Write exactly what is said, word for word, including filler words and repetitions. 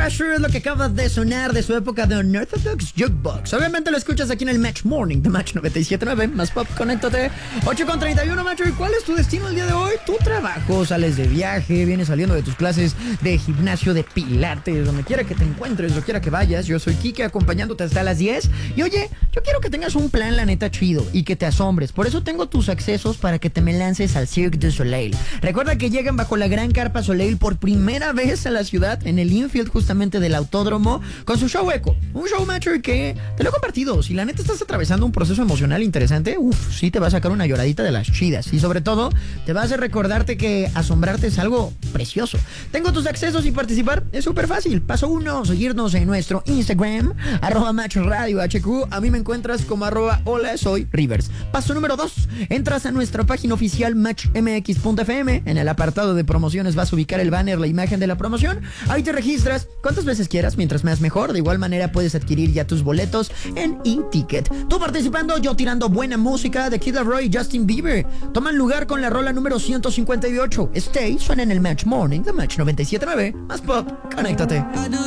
Thrasher es lo que acaba de sonar de su época de Unorthodox Jukebox. Obviamente lo escuchas aquí en el Match Morning de Match noventa y siete punto nueve, más pop, conéctate. ocho con treinta y uno, macho. ¿Y cuál es tu destino el día de hoy? Tu trabajo, sales de viaje, vienes saliendo de tus clases de gimnasio, de pilates, donde quiera que te encuentres, donde quiera que vayas. Yo soy Kike, acompañándote hasta las diez. Y oye, yo quiero que tengas un plan, la neta, chido y que te asombres. Por eso tengo tus accesos para que te me lances al Cirque du Soleil. Recuerda que llegan bajo la gran carpa Soleil por primera vez a la ciudad, en el infield justamente del autódromo, con su show Echo. Un show, macho, que te lo he compartido. Si la neta estás atravesando un proceso emocional interesante, uff, sí te va a sacar una lloradita de las chidas. Y sobre todo, te va a hacer recordarte que asombrarte es algo precioso. Tengo tus accesos y participar es súper fácil. Paso uno, seguirnos en nuestro Instagram, arroba Match Radio H Q. A mí me encuentras como arroba hola soy Rivers. Paso número dos, entras a nuestra página oficial match m x punto f m. En el apartado de promociones vas a ubicar el banner, la imagen de la promoción. Ahí te registras cuantas veces quieras, mientras más mejor. De igual manera puedes adquirir ya tus boletos en e-ticket. Tú participando, yo tirando buena música de Kid Laroi y Justin Bieber. Toman lugar con la rola número ciento cincuenta y ocho. Stay suena en el Match Morning de Match noventa y siete punto nueve. Más pop, conéctate.